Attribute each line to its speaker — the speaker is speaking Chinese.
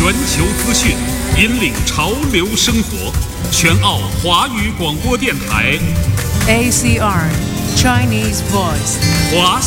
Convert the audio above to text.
Speaker 1: 全球资讯，引领潮流生活。全澳华语广播电台
Speaker 2: ACR Chinese Voice。
Speaker 1: 华